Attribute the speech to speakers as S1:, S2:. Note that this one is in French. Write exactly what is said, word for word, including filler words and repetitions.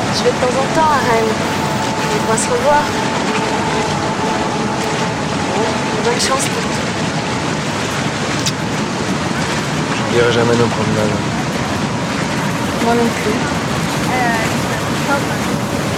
S1: Je vais de temps en temps à Rennes. On pourra se revoir. Bon, bonne chance pour tout.
S2: J'oublierai jamais nos promenades.
S1: Moi non plus.